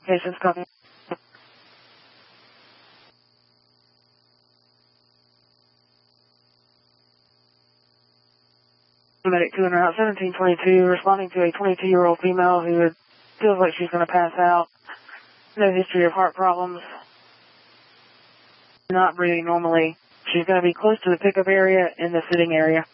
Patient's copy. Medic 2 in route 1722, responding to a 22-year-old female who feels like she's going to pass out. No history of heart problems. Not breathing normally. She's going to be close to the pickup area in the sitting area.